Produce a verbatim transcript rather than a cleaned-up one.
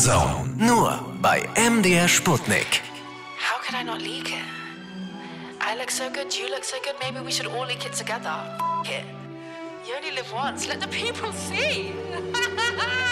Zone. Nur bei M D R Sputnik. How could I not leak it? I look so good, you look so good, maybe we should all leak it together. F- it. You only live once, let the people see.